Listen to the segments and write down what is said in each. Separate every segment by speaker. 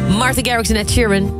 Speaker 1: Martha Garrix en Ed Sheeran.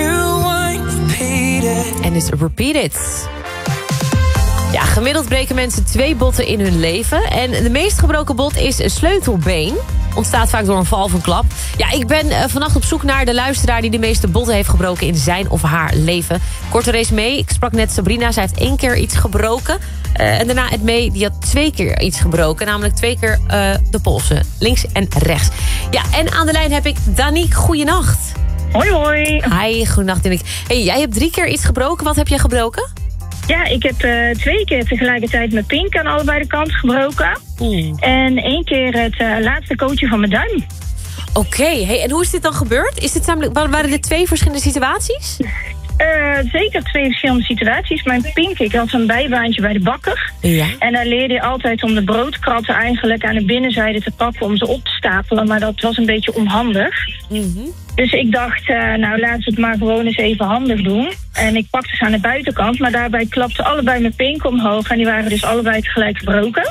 Speaker 1: En dus Repeat It. Ja, gemiddeld breken mensen 2 botten in hun leven. En de meest gebroken bot is een sleutelbeen. Ontstaat vaak door een val of een klap. Ja, ik ben vannacht op zoek naar de luisteraar die de meeste botten heeft gebroken in zijn of haar leven. Korte race mee. Ik sprak net Sabrina. Zij heeft 1 keer iets gebroken. En daarna het mee, die had 2 keer iets gebroken. Namelijk 2 keer de polsen. Links en rechts. Ja, en aan de lijn heb ik Danique. Goeienacht.
Speaker 2: Hoi, hoi.
Speaker 1: Hi, goeienacht Danique. Hey, jij hebt 3 keer iets gebroken. Wat heb jij gebroken?
Speaker 2: Ja, ik heb 2 keer tegelijkertijd mijn pink aan allebei de kanten gebroken. En 1 keer het laatste kootje van mijn duim.
Speaker 1: Oké, hey, en hoe is dit dan gebeurd? Is dit namelijk, waren dit 2 verschillende situaties?
Speaker 2: Zeker 2 verschillende situaties. Mijn pink, ik had een bijbaantje bij de bakker. Ja. En daar leerde je altijd om de broodkratten eigenlijk aan de binnenzijde te pakken om ze op te stapelen. Maar dat was een beetje onhandig. Dus ik dacht, nou laten we het maar gewoon eens even handig doen. En ik pakte ze aan de buitenkant, maar daarbij klapten allebei mijn pink omhoog. En die waren dus allebei tegelijk gebroken.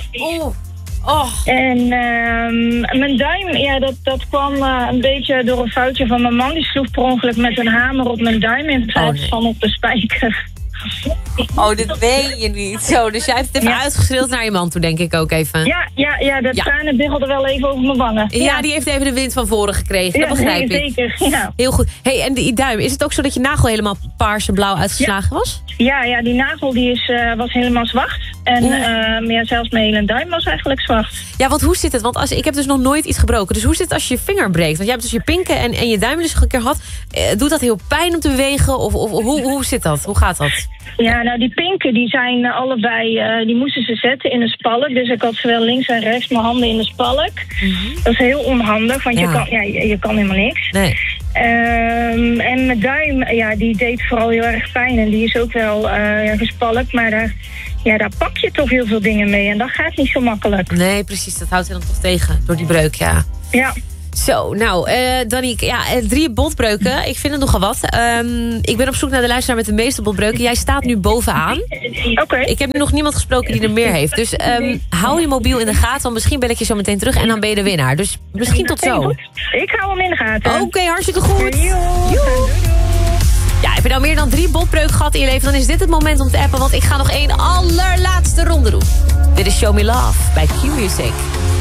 Speaker 2: En mijn duim, ja, dat kwam een beetje door een foutje van mijn man. Die sloeg per ongeluk met een hamer op mijn duim in plaats van op de spijker.
Speaker 1: Oh, dit weet je niet. Zo, dus jij hebt het even uitgeschreeuwd naar je man toe, denk ik ook even.
Speaker 2: Ja, de tranen biggelden wel even over mijn wangen.
Speaker 1: Ja, die heeft even de wind van voren gekregen, dat begrijp ik.
Speaker 2: Zeker, ja.
Speaker 1: Heel goed. Hey, en die duim, is het ook zo dat je nagel helemaal paars en blauw uitgeslagen was?
Speaker 2: Ja, die nagel was helemaal zwart. En zelfs mijn hele duim was eigenlijk zwart.
Speaker 1: Ja, want hoe zit het? Want ik heb dus nog nooit iets gebroken. Dus hoe zit het als je je vinger breekt? Want jij hebt dus je pinken en je duim dus een keer gehad. Doet dat heel pijn om te bewegen? Of hoe zit dat? Hoe gaat dat?
Speaker 2: Ja, nou die pinken die zijn allebei, die moesten ze zetten in een spalk. Dus ik had zowel links en rechts mijn handen in de spalk. Dat is heel onhandig, want je kan helemaal niks. Nee. En mijn duim, die deed vooral heel erg pijn. En die is ook wel gespalkt, maar daar pak je toch heel veel dingen mee. En dat gaat niet zo makkelijk.
Speaker 1: Nee, precies. Dat houdt je dan toch tegen door die breuk, ja.
Speaker 2: Ja.
Speaker 1: Zo, nou, Danique, 3 botbreuken. Ik vind het nogal wat. Ik ben op zoek naar de luisteraar met de meeste botbreuken. Jij staat nu bovenaan.
Speaker 2: Oké.
Speaker 1: Ik heb nu nog niemand gesproken die er meer heeft. Dus hou je mobiel in de gaten, want misschien bel ik je zo meteen terug en dan ben je de winnaar. Dus misschien tot zo.
Speaker 2: Ik hou hem in de gaten.
Speaker 1: Oké, hartstikke goed. Ja, heb je nou meer dan 3 botbreuken gehad in je leven, dan is dit het moment om te appen, want ik ga nog 1 allerlaatste ronde doen. Dit is Show Me Love bij Q-Music.